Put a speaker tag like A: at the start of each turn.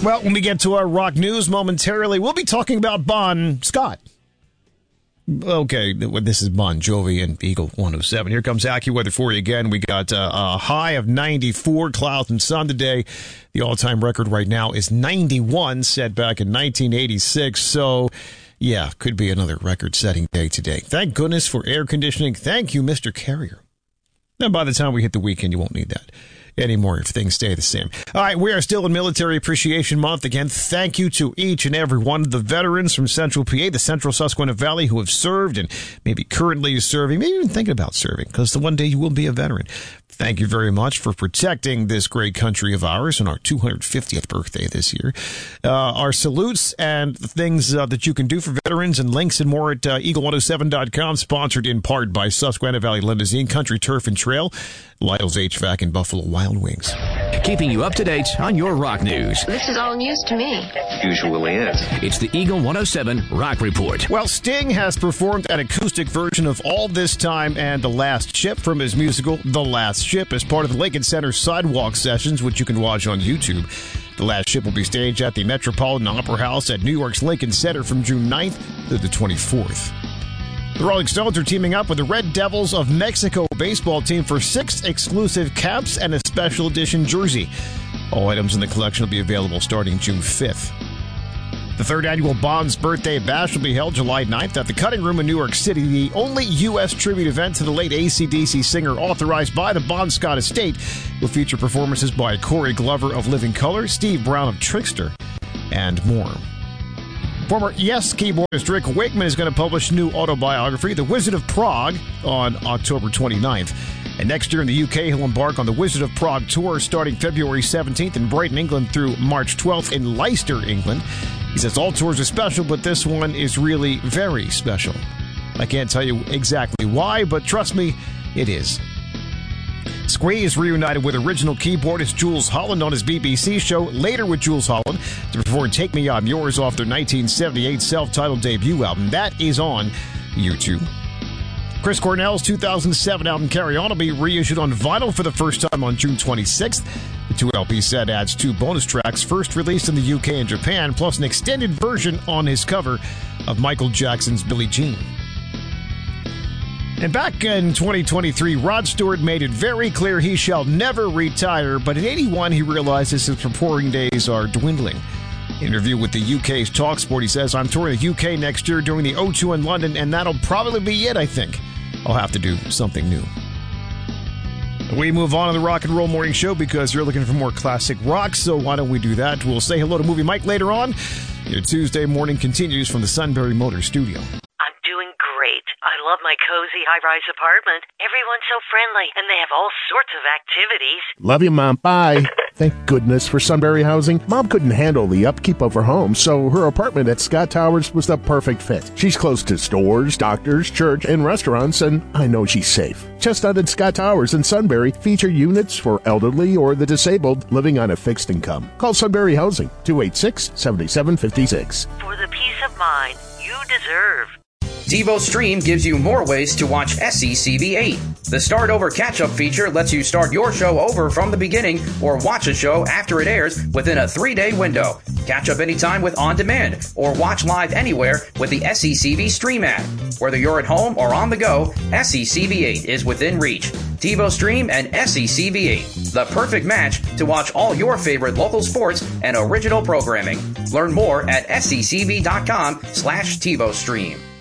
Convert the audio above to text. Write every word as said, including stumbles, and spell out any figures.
A: Well, when we get to our rock news momentarily, we'll be talking about Bon Scott. Okay, this is Bon Jovi and Eagle one oh seven. Here comes AccuWeather for you again. We got uh, a high of ninety-four, clouds and sun today. The all-time record right now is ninety-one, set back in nineteen eighty-six. So, yeah, could be another record-setting day today. Thank goodness for air conditioning. Thank you, Mister Carrier. And by the time we hit the weekend, you won't need that anymore if things stay the same. All right, we are still in Military Appreciation Month. Again, thank you to each and every one of the veterans from Central P A, the Central Susquehanna Valley, who have served and maybe currently serving, maybe even thinking about serving, because the one day you will be a veteran. Thank you very much for protecting this great country of ours on our two hundred fiftieth birthday this year. Uh, our salutes and the things uh, that you can do for veterans and links and more at uh, eagle one oh seven dot com, sponsored in part by Susquehanna Valley Limousine, Country Turf and Trail, Lytle's H V A C, and Buffalo Wild Wings.
B: Keeping you up to date on your rock news.
C: This is all news to me.
D: Usually is.
B: It's the Eagle one oh seven Rock Report.
A: Well, Sting has performed an acoustic version of All This Time and The Last Ship from his musical The Last Ship as part of the Lincoln Center Sidewalk Sessions, which you can watch on YouTube. The Last Ship will be staged at the Metropolitan Opera House at New York's Lincoln Center from June ninth through the twenty-fourth. The Rolling Stones are teaming up with the Red Devils of Mexico baseball team for six exclusive caps and a special edition jersey. All items in the collection will be available starting June fifth. The third annual Bonds Birthday Bash will be held July ninth at the Cutting Room in New York City, the only U S tribute event to the late A C D C singer authorized by the Bon Scott estate. Will feature performances by Corey Glover of Living Colour, Steve Brown of Trickster, and more. Former Yes keyboardist Rick Wakeman is going to publish a new autobiography, The Wizard of Prague, on October twenty-ninth. And next year in the U K, he'll embark on the Wizard of Prague tour starting February seventeenth in Brighton, England through March twelfth in Leicester, England. He says all tours are special, but this one is really very special. I can't tell you exactly why, but trust me, it is. Squeeze reunited with original keyboardist Jools Holland on his B B C show Later with Jools Holland to perform Take Me I'm Yours off their nineteen seventy-eight self-titled debut album. That is on YouTube. Chris Cornell's two thousand seven album Carry On will be reissued on vinyl for the first time on June twenty-sixth. The two L P set adds two bonus tracks first released in the U K and Japan, plus an extended version on his cover of Michael Jackson's Billie Jean. And back in twenty twenty-three, Rod Stewart made it very clear he shall never retire, but at eighty-one he realizes his reporting days are dwindling. In an interview with the U K's TalkSport, he says, I'm touring the U K next year doing the O two in London, and that'll probably be it, I think. I'll have to do something new. We move on to the Rock and Roll Morning Show because you're looking for more classic rock, so why don't we do that? We'll say hello to Movie Mike later on. Your Tuesday morning continues from the Sunbury Motors studio.
E: I'm doing great. I love my cozy high-rise apartment. Everyone's so friendly, and they have all sorts of activities.
F: Love you, Mom. Bye. Thank goodness for Sunbury Housing. Mom couldn't handle the upkeep of her home, so her apartment at Scott Towers was the perfect fit. She's close to stores, doctors, church, and restaurants, and I know she's safe. Chestnut and Scott Towers in Sunbury feature units for elderly or the disabled living on a fixed income. Call Sunbury Housing, two eight six, seven seven five six.
E: For the peace of mind you deserve.
G: TiVo Stream gives you more ways to watch S C C V eight. The Start Over Catch-Up feature lets you start your show over from the beginning or watch a show after it airs within a three-day window. Catch up anytime with On Demand or watch live anywhere with the S C C V Stream app. Whether you're at home or on the go, S C C V eight is within reach. TiVo Stream and S C C V eight, the perfect match to watch all your favorite local sports and original programming. Learn more at S C C V dot com slash TiVo Stream.